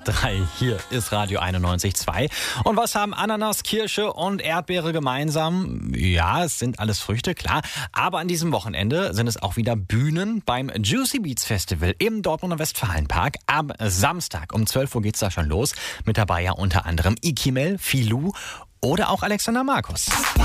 3. Hier ist Radio 91.2. Und was haben Ananas, Kirsche und Erdbeere gemeinsam? Ja, es sind alles Früchte, klar. Aber an diesem Wochenende sind es auch wieder Bühnen beim Juicy Beats Festival im Dortmunder Westfalenpark. Am Samstag um 12 Uhr geht's da schon los. Mit dabei ja unter anderem Ikimel, Filou oder auch Alexander Markus.